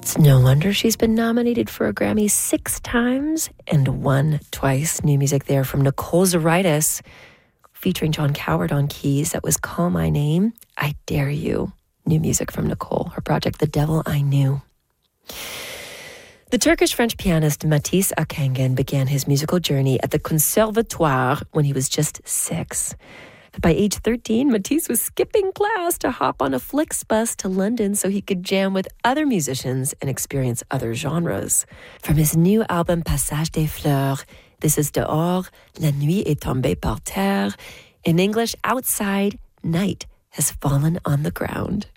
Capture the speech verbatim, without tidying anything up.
It's no wonder she's been nominated for a Grammy six times and won twice. New music there from Nicole Zaritis, featuring John Coward on keys. That was Call My Name, I Dare You. New music from Nicole, her project The Devil I Knew. The Turkish-French pianist Matisse Akangan began his musical journey at the Conservatoire when he was just six. But by age thirteen, Matisse was skipping class to hop on a Flixbus to London so he could jam with other musicians and experience other genres. From his new album Passage des Fleurs, this is Dehors, La nuit est tombée par terre. In English, outside, night has fallen on the ground.